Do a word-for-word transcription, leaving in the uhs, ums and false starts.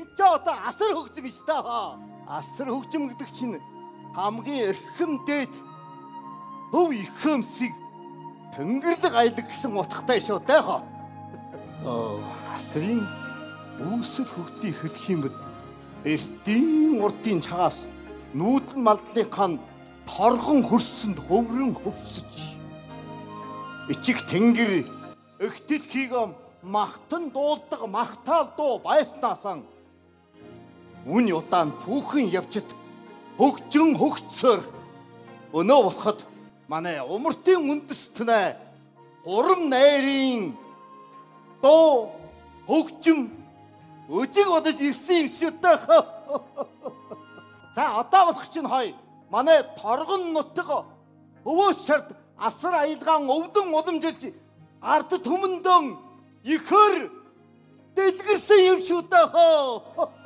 энэ ч одоо асар хөгжим шүү дээ. Асар хөгжим гэдэг чинь хамгийн эрхэм дээд хөв ихэмсийг тэнгэрлэг аядаг гэсэн утгатай шүү дээ. Оо, асрын үүсэл хөгжлийн эхлэх юм бол эртийн урдын цагаас нүүдэл малдлынхаа торгон хөрсөнд хөврөн хөвсөж ичиг тэнгэр өгтөлхийг магтан дуулдаг магтаал дуу байснаасан үн удаан түүхэн явчит хөгжин хөгцсөр өнөө болоход манай умартын үндэстнээ гурам найрын дуу хөгжим өжиг удаж ирсэн юм шүү дээ. За одоо болох чинь хой манай торгон нутаг өвөөс шард асар аялгаан өвдөн уламжилж ард түмэндэн ихэр дэлгэрсэн юм шүү дээ.